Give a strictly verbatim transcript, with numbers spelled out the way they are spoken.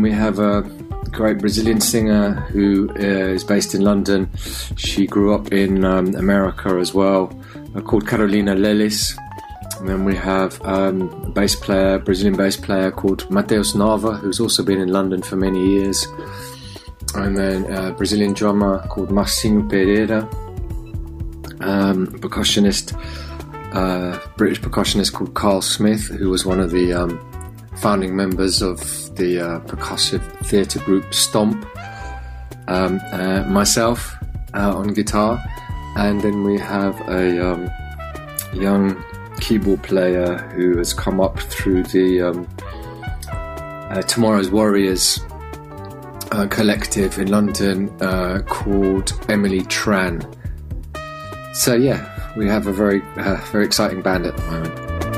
we have a great Brazilian singer who uh, is based in London. She grew up in um, America as well, uh, called Carolina Lelis. And then we have um, a bass player, Brazilian bass player called Mateus Nova, who's also been in London for many years. And then a Brazilian drummer called Marcinho Pereira, um, percussionist, uh, British percussionist called Carl Smith, who was one of the um, founding members of the uh, percussive theatre group Stomp. Um, uh, myself uh, on guitar, and then we have a um, young keyboard player who has come up through the um, uh, Tomorrow's Warriors uh, collective in London uh, called Emily Tran. So yeah, we have a very uh, very exciting band at the moment.